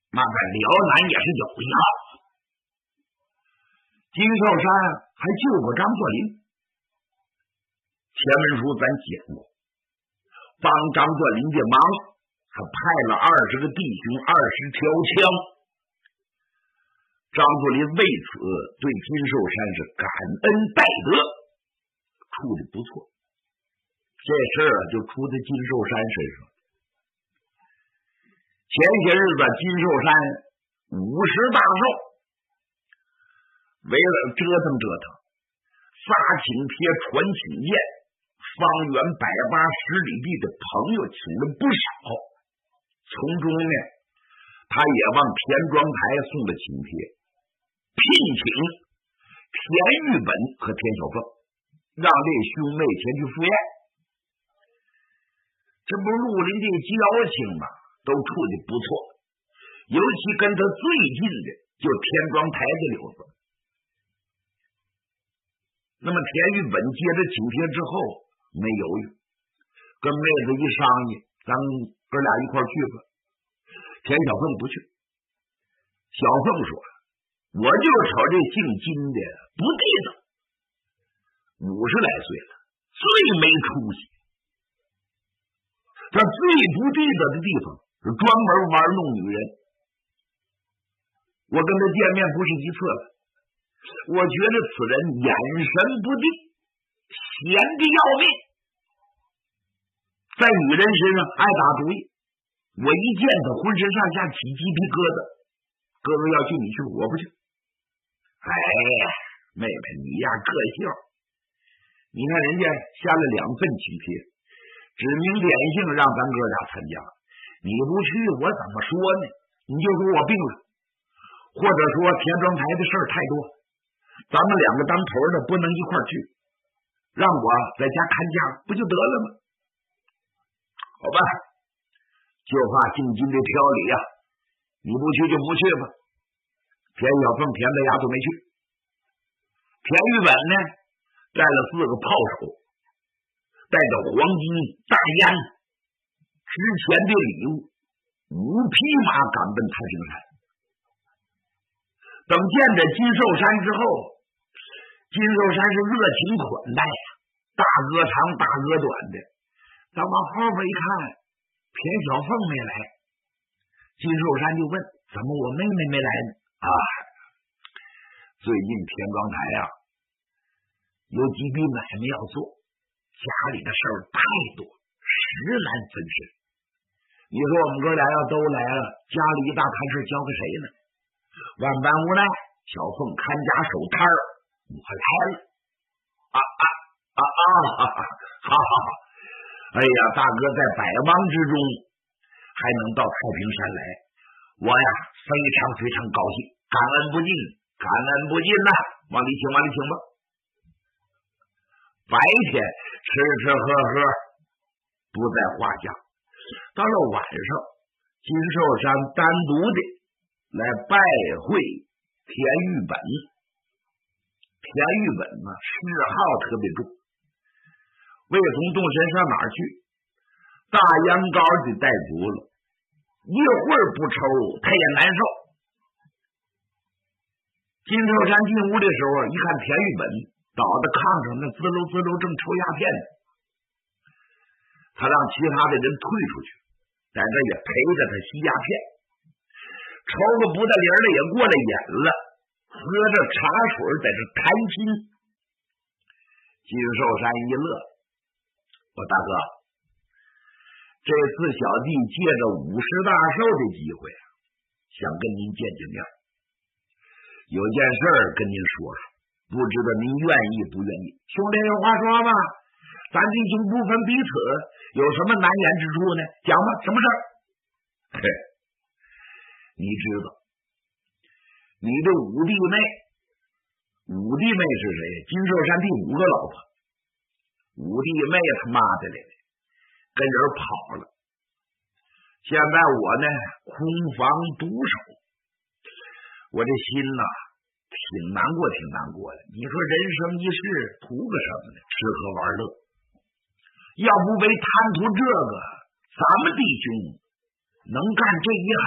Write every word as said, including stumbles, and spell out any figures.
麻烦辽南也是有一号。金寿山还救过张作霖，前文书咱讲过，帮张作霖的忙，他派了二十个弟兄，二十条枪。张作霖为此对金寿山是感恩戴德，处的不错。这事儿就出在金寿山身上。前些日子金寿山五十大寿，为了折腾折腾，撒请帖传请宴，方圆百八十里地的朋友请了不少，从中呢他也往田庄台送了请帖，聘请田玉本和田小凤，让这兄妹前去赴宴。这不绿林的交情嘛，都处的不错，尤其跟他最近的就田庄台的柳子。那么田玉本接着请帖之后没犹豫，跟妹子一商议，咱哥俩一块去吧。田小凤不去，小凤说，我就瞅这姓金的不地道，五十来岁了，最没出息。他最不地道的地方是专门玩弄女人。我跟他见面不是一次了，我觉得此人眼神不定，闲的要命，在女人身上爱打主意。我一见他浑身上下起鸡皮疙瘩，哥哥要去你去，我不去。哎呀，妹妹你呀个性，你看人家下了两份请帖，指名点姓让咱哥俩参加，你不去我怎么说呢？你就说我病了，或者说田庄台的事儿太多，咱们两个当头的不能一块去，让我在家看家不就得了吗？好吧，就怕姓金的挑理呀、啊，你不去就不去吧。田小凤田大丫都没去，田玉本呢带了四个炮手，带着黄金大烟之前的礼物，五匹马赶奔太平山。等见着金寿山之后，金寿山是热情款待呀，大哥长大哥短的。咱往后边一看，田小凤没来，金寿山就问，怎么我妹妹没来呢？啊，最近田庄台啊有几笔买卖要做，家里的事儿太多，实难分身。你说我们哥俩要都来了，家里一大摊事交给谁呢？万般无奈，小凤看家守摊儿，我来了。啊啊啊啊！哈哈，好好好！哎呀，大哥在百忙之中还能到太平山来，我呀非常非常高兴，感恩不尽，感恩不尽呐！往里请，往里请吧。白天吃吃喝喝不在话下，到了晚上，金寿山单独的来拜会田玉本。田玉本呢嗜好特别重，为从动身上哪儿去，大烟膏就带足了，一会儿不抽他也难受。金寿山进屋的时候，一看田玉本倒在炕上，那滋溜滋溜正抽鸦片呢。他让其他的人退出去，在这也陪着他吸鸦片，抽个不带铃的也过来演了，喝着茶水在这弹琴。金寿山一乐，我大哥，这次小弟借着五十大寿的机会，想跟您见见面，有件事儿跟您说说，不知道您愿意不愿意？兄弟有话说吧，咱弟兄不分彼此，有什么难言之处呢？讲吧，什么事儿？嘿，你知道，你的五弟妹，五弟妹是谁？金寿山第五个老婆。五弟妹他妈的嘞，跟人跑了。现在我呢，空房独守，我这心呐、啊，挺难过，挺难过的。你说人生一世，图个什么呢？吃喝玩乐。要不为贪图这个，咱们弟兄能干这一行